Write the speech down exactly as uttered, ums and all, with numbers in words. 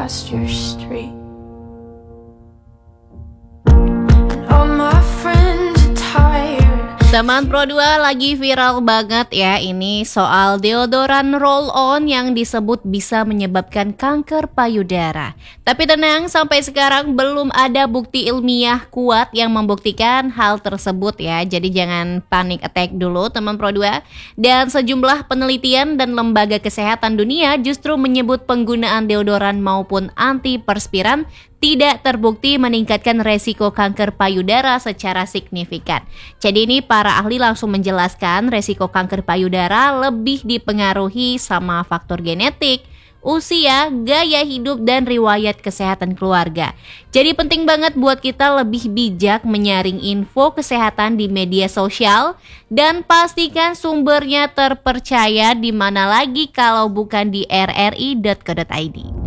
past your street. And all my friends are tired. Teman Pro dua lagi viral banget ya ini soal deodoran roll-on yang disebut bisa menyebabkan kanker payudara. Tapi tenang, sampai sekarang belum ada bukti ilmiah kuat yang membuktikan hal tersebut ya. Jadi jangan panik attack dulu teman Pro dua. Dan sejumlah penelitian dan lembaga kesehatan dunia justru menyebut penggunaan deodoran maupun antiperspiran tidak terbukti meningkatkan resiko kanker payudara secara signifikan. Jadi ini para ahli langsung menjelaskan resiko kanker payudara lebih dipengaruhi sama faktor genetik, usia, gaya hidup, dan riwayat kesehatan keluarga. Jadi penting banget buat kita lebih bijak menyaring info kesehatan di media sosial dan pastikan sumbernya terpercaya, di mana lagi kalau bukan di r r i dot co dot i d.